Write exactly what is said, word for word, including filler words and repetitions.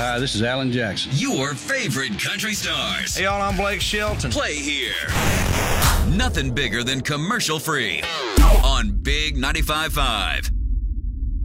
Hi, this is Alan Jackson. Your favorite country stars. Hey, y'all, I'm Blake Shelton. Play here. Nothing bigger than commercial free on Big ninety-five point five.